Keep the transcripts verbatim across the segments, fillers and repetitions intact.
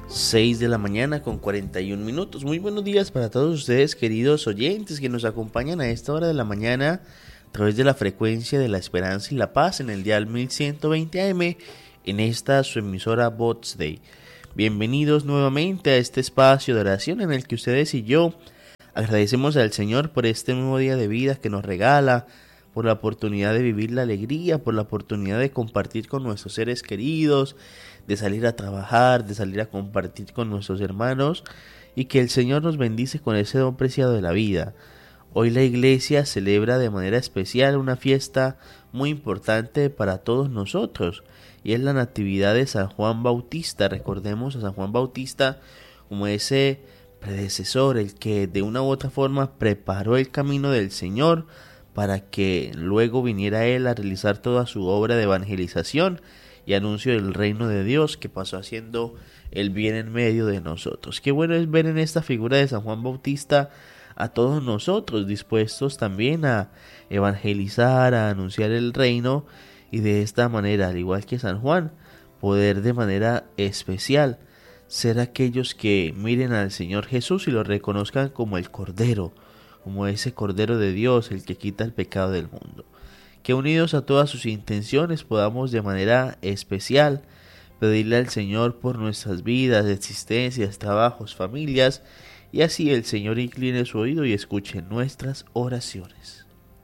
seis de la mañana con cuarenta y un minutos. Muy buenos días para todos ustedes, queridos oyentes que nos acompañan a esta hora de la mañana a través de la frecuencia de la esperanza y la paz en el dial mil ciento veinte A M en esta su emisora Bots Day. Bienvenidos nuevamente a este espacio de oración en el que ustedes y yo agradecemos al Señor por este nuevo día de vida que nos regala, por la oportunidad de vivir la alegría, por la oportunidad de compartir con nuestros seres queridos, de salir a trabajar, de salir a compartir con nuestros hermanos, y que el Señor nos bendice con ese don preciado de la vida. Hoy la iglesia celebra de manera especial una fiesta muy importante para todos nosotros, y es la Natividad de San Juan Bautista. Recordemos a San Juan Bautista como ese predecesor, el que de una u otra forma preparó el camino del Señor para que luego viniera Él a realizar toda su obra de evangelización y anuncio del reino de Dios, que pasó haciendo el bien en medio de nosotros. Qué bueno es ver en esta figura de San Juan Bautista a todos nosotros dispuestos también a evangelizar, a anunciar el reino, y de esta manera, al igual que San Juan, poder de manera especial ser aquellos que miren al Señor Jesús y lo reconozcan como el Cordero, como ese Cordero de Dios, el que quita el pecado del mundo. Que unidos a todas sus intenciones podamos de manera especial pedirle al Señor por nuestras vidas, existencias, trabajos, familias, y así el Señor incline su oído y escuche nuestras oraciones.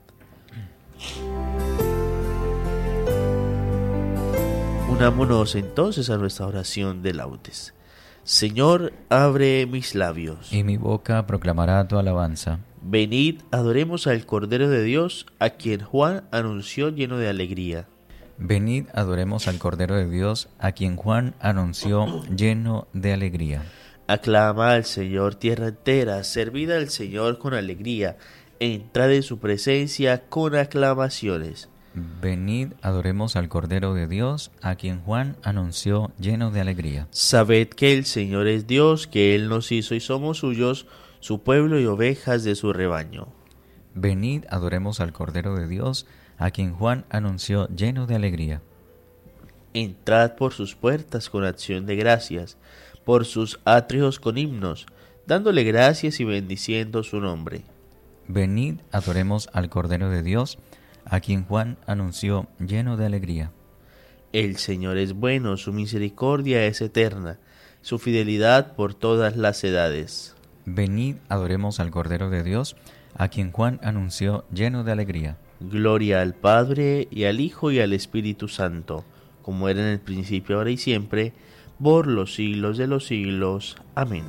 Unámonos entonces a nuestra oración de laudes. Señor, abre mis labios, y mi boca proclamará tu alabanza. Venid, adoremos al Cordero de Dios, a quien Juan anunció lleno de alegría. Venid, adoremos al Cordero de Dios, a quien Juan anunció lleno de alegría. Aclama al Señor tierra entera, servid al Señor con alegría, entrad en su presencia con aclamaciones. Venid, adoremos al Cordero de Dios, a quien Juan anunció lleno de alegría. Sabed que el Señor es Dios, que Él nos hizo y somos suyos, su pueblo y ovejas de su rebaño. Venid, adoremos al Cordero de Dios, a quien Juan anunció lleno de alegría. Entrad por sus puertas con acción de gracias, por sus atrios con himnos, dándole gracias y bendiciendo su nombre. Venid, adoremos al Cordero de Dios, a quien Juan anunció lleno de alegría. El Señor es bueno, su misericordia es eterna, su fidelidad por todas las edades. Venid, adoremos al Cordero de Dios, a quien Juan anunció lleno de alegría. Gloria al Padre, y al Hijo, y al Espíritu Santo, como era en el principio, ahora y siempre, por los siglos de los siglos. Amén.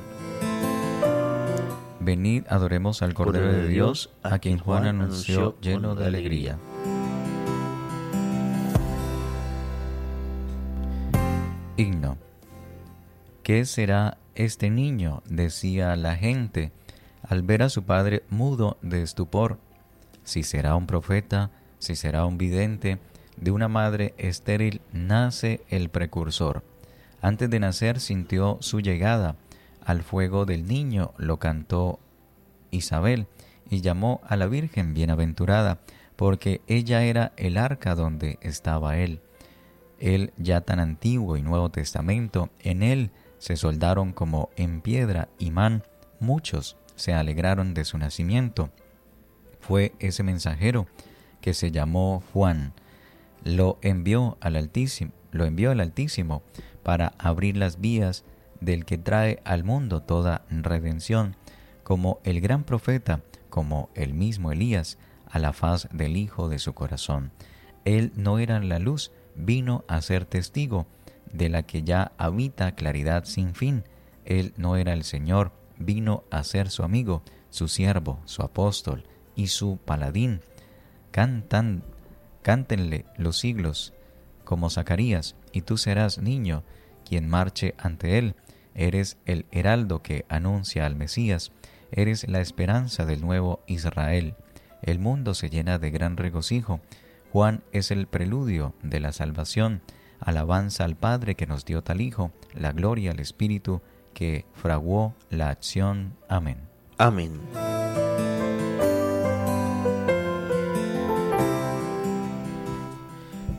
Venid, adoremos al Cordero de Dios, a quien Juan anunció lleno de alegría. Himno. ¿Qué será este niño?, decía la gente, al ver a su padre mudo de estupor. Si será un profeta, si será un vidente, de una madre estéril nace el precursor. Antes de nacer sintió su llegada, al fuego del niño lo cantó Isabel, y llamó a la Virgen bienaventurada, porque ella era el arca donde estaba él. Él, ya tan antiguo y Nuevo Testamento, en él se soldaron como en piedra imán, muchos se alegraron de su nacimiento. Fue ese mensajero que se llamó Juan, lo envió al Altísimo, lo envió al Altísimo para abrir las vías del que trae al mundo toda redención, como el gran profeta, como el mismo Elías, a la faz del Hijo de su corazón. Él no era la luz, vino a ser testigo de la que ya habita claridad sin fin. Él no era el Señor, vino a ser su amigo, su siervo, su apóstol y su paladín. Cantan, cántenle los siglos, como Zacarías, y tú serás niño, quien marche ante él. Eres el heraldo que anuncia al Mesías, eres la esperanza del nuevo Israel. El mundo se llena de gran regocijo. Juan es el preludio de la salvación. Alabanza al Padre que nos dio tal Hijo, la gloria al Espíritu que fraguó la acción. Amén. Amén.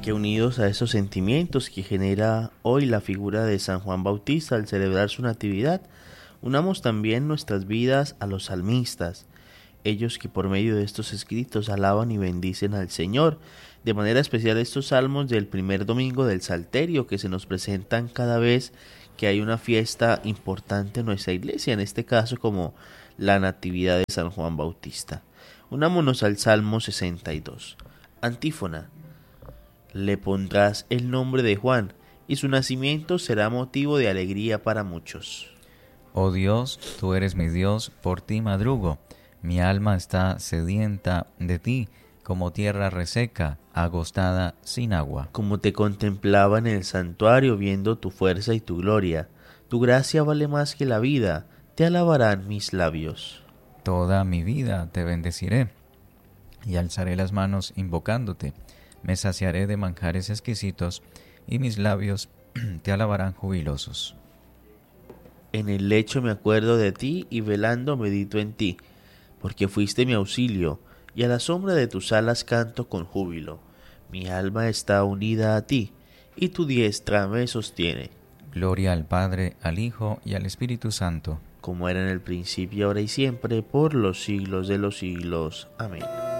que unidos a esos sentimientos que genera hoy la figura de San Juan Bautista al celebrar su natividad, unamos también nuestras vidas a los salmistas, ellos que por medio de estos escritos alaban y bendicen al Señor, de manera especial estos salmos del primer domingo del Salterio que se nos presentan cada vez que hay una fiesta importante en nuestra iglesia, en este caso como la Natividad de San Juan Bautista. Unámonos al Salmo sesenta y dos. Antífona. Le pondrás el nombre de Juan, y su nacimiento será motivo de alegría para muchos. Oh Dios, tú eres mi Dios, por ti madrugo. Mi alma está sedienta de ti, como tierra reseca, agostada sin agua. Como te contemplaba en el santuario viendo tu fuerza y tu gloria, tu gracia vale más que la vida, te alabarán mis labios. Toda mi vida te bendeciré, y alzaré las manos invocándote. Me saciaré de manjares exquisitos, y mis labios te alabarán jubilosos. En el lecho me acuerdo de ti, y velando medito en ti, porque fuiste mi auxilio, y a la sombra de tus alas canto con júbilo. Mi alma está unida a ti, y tu diestra me sostiene. Gloria al Padre, al Hijo y al Espíritu Santo, como era en el principio, ahora y siempre, por los siglos de los siglos. Amén.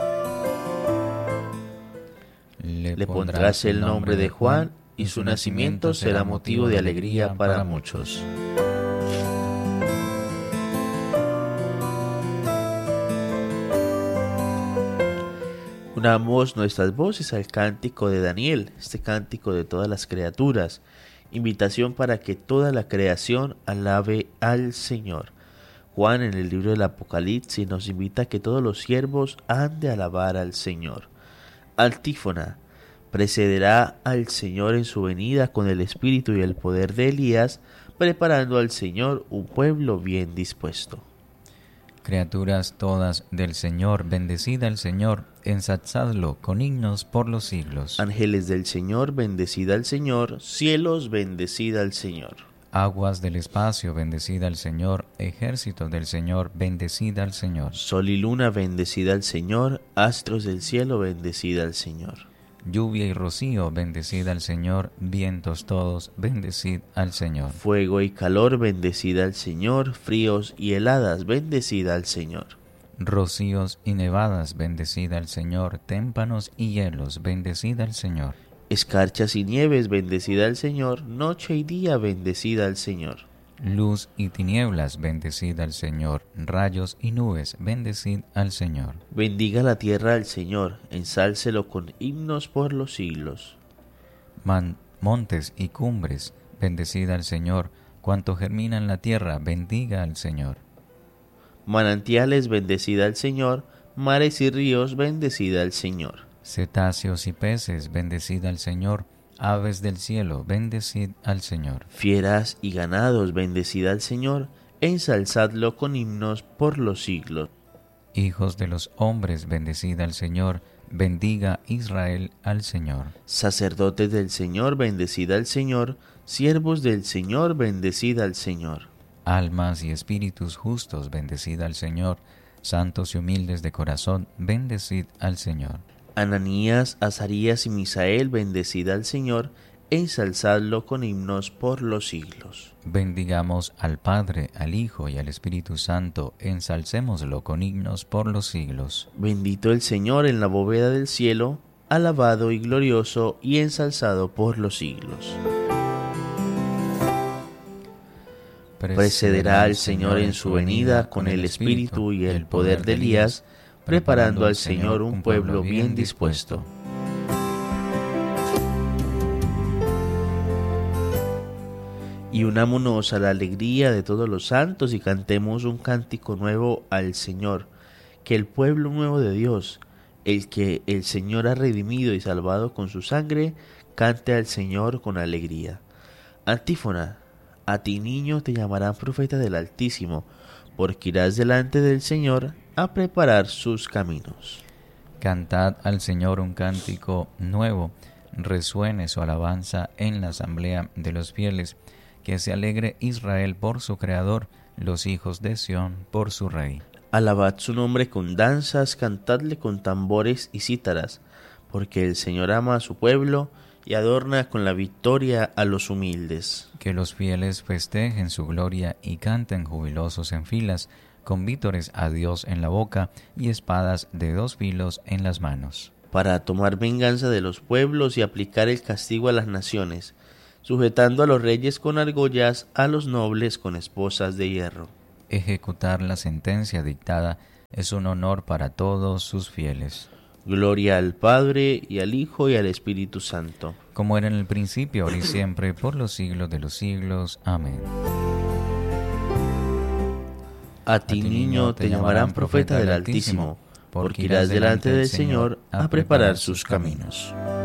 Le, Le pondrás el nombre de Juan, y su nacimiento será motivo de alegría para muchos. Unamos nuestras voces al cántico de Daniel, este cántico de todas las criaturas, invitación para que toda la creación alabe al Señor. Juan en el libro del Apocalipsis nos invita a que todos los siervos han de alabar al Señor. Antífona. Precederá al Señor en su venida con el espíritu y el poder de Elías, preparando al Señor un pueblo bien dispuesto. Criaturas todas del Señor, bendecida el Señor, ensalzadlo con himnos por los siglos. Ángeles del Señor, bendecida al Señor, cielos, bendecida al Señor. Aguas del espacio, bendecida al Señor, ejércitos del Señor, bendecida al Señor. Sol y luna, bendecida al Señor, astros del cielo, bendecida al Señor. Lluvia y rocío, bendecida al Señor, vientos todos, bendecid al Señor. Fuego y calor, bendecida al Señor, fríos y heladas, bendecida al Señor. Rocíos y nevadas, bendecida al Señor, témpanos y hielos, bendecida al Señor. Escarchas y nieves, bendecida al Señor, noche y día, bendecida al Señor. Luz y tinieblas, bendecid al Señor, rayos y nubes, bendecid al Señor. Bendiga la tierra al Señor, ensálcelo con himnos por los siglos. Man, montes y cumbres, bendecid al Señor, cuanto germina en la tierra, bendiga al Señor. Manantiales, bendecida al Señor, mares y ríos, bendecida al Señor. Cetáceos y peces, bendecid al Señor, aves del cielo, bendecid al Señor. Fieras y ganados, bendecid al Señor, ensalzadlo con himnos por los siglos. Hijos de los hombres, bendecid al Señor, bendiga Israel al Señor. Sacerdotes del Señor, bendecid al Señor, siervos del Señor, bendecid al Señor. Almas y espíritus justos, bendecid al Señor, santos y humildes de corazón, bendecid al Señor. Ananías, Azarías y Misael, bendecid al Señor, ensalzadlo con himnos por los siglos. Bendigamos al Padre, al Hijo y al Espíritu Santo, ensalcémoslo con himnos por los siglos. Bendito el Señor en la bóveda del cielo, alabado y glorioso y ensalzado por los siglos. Precederá al Señor en su venida con el Espíritu y el poder de Elías, preparando al Señor un pueblo bien dispuesto. Y unámonos a la alegría de todos los santos y cantemos un cántico nuevo al Señor, que el pueblo nuevo de Dios, el que el Señor ha redimido y salvado con su sangre, cante al Señor con alegría. Antífona. A ti, niño, te llamarán profeta del Altísimo, porque irás delante del Señor a preparar sus caminos. Cantad al Señor un cántico nuevo, resuene su alabanza en la asamblea de los fieles, que se alegre Israel por su Creador, los hijos de Sión por su Rey. Alabad su nombre con danzas, cantadle con tambores y cítaras, porque el Señor ama a su pueblo y adorna con la victoria a los humildes. Que los fieles festejen su gloria y canten jubilosos en filas, con vítores a Dios en la boca y espadas de dos filos en las manos. Para tomar venganza de los pueblos y aplicar el castigo a las naciones, sujetando a los reyes con argollas, a los nobles con esposas de hierro. Ejecutar la sentencia dictada es un honor para todos sus fieles. Gloria al Padre, y al Hijo, y al Espíritu Santo. Como era en el principio, ahora y siempre, por los siglos de los siglos. Amén. A ti, niño, te llamarán profeta del Altísimo, porque irás delante del Señor a preparar sus caminos.